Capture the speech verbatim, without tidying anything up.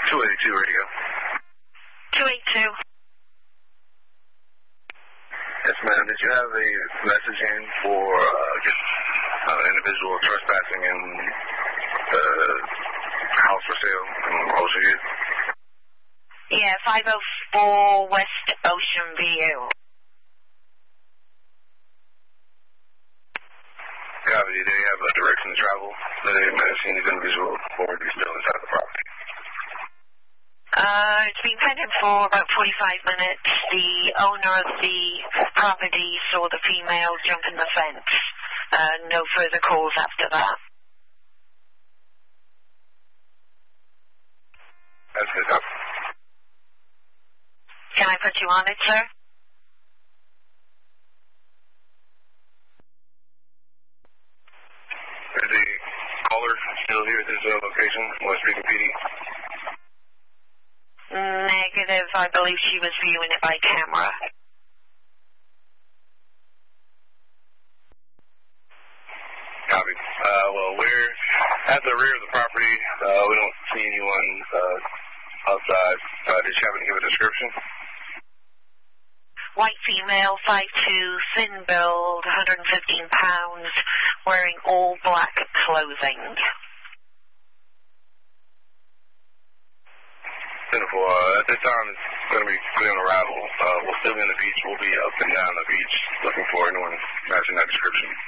two eighty-two radio. two eighty-two. Yes, ma'am. Did you have a message in for uh, just uh, an individual trespassing in the house for sale in Ocean View? Yeah, five oh four West Ocean View. Copy. Do you have a direction to travel? That they might have seen these individual or be still inside the property? Uh, it's been pending for about forty-five minutes. The owner of the property saw the female jump in the fence. Uh, no further calls after that. That's good enough. Can I put you on it, sir? Is the caller still here at this uh, location, West Beacon P D? Negative. I believe she was viewing it by camera. Copy. Uh, well, we're at the rear of the property. Uh, we don't see anyone uh, outside. Uh, did you happen to give a description? White female, five two, thin build, one hundred fifteen pounds, wearing all black clothing. Beautiful. Uh, at this time, it's going to be clear on arrival. Uh, we'll still be on the beach. We'll be up and down the beach looking for anyone matching that description.